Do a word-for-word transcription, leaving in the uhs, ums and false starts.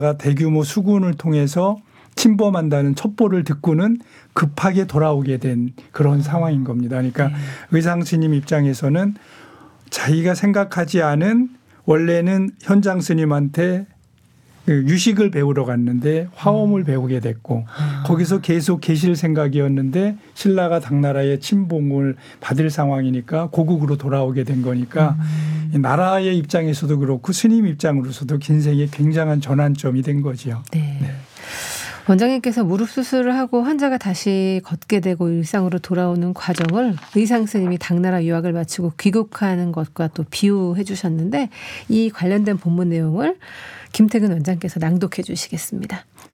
대규모 수군을 통해서 침범한다는 첩보를 듣고는 급하게 돌아오게 된 그런 상황인 겁니다. 그러니까 네. 의상 스님 입장에서는 자기가 생각하지 않은 원래는 현장 스님한테 유식을 배우러 갔는데 화엄을 배우게 됐고 아. 거기서 계속 계실 생각이었는데 신라가 당나라의 침공을 받을 상황이니까 고국으로 돌아오게 된 거니까 음. 나라의 입장에서도 그렇고 스님 입장으로서도 인생의 굉장한 전환점이 된 거죠. 네. 네. 원장님께서 무릎 수술을 하고 환자가 다시 걷게 되고 일상으로 돌아오는 과정을 의상 스님이 당나라 유학을 마치고 귀국하는 것과 또 비유해 주셨는데 이 관련된 본문 내용을 김태근 원장께서 낭독해 주시겠습니다.